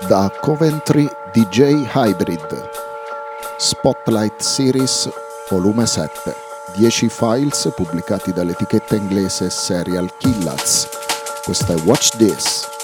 Da Coventry DJ Hybrid Spotlight Series volume 7, 10 files pubblicati dall'etichetta inglese Serial Killers. Questo è Watch This.